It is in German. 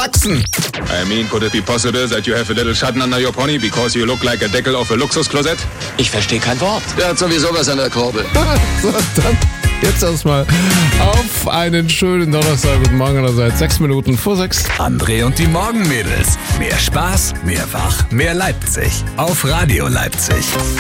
wachsen. I mean, could it be possible that you have a little Schatten under your pony because you look like a Deckel of a Luxusklosett? Ich verstehe kein Wort. Der hat sowieso was an der Kurbel. So, dann jetzt erstmal auf einen schönen Donnerstag. Guten Morgen allerseits. 6 Minuten vor 6. André und die Morgenmädels. Mehr Spaß, mehr Wach, mehr Leipzig. Auf Radio Leipzig.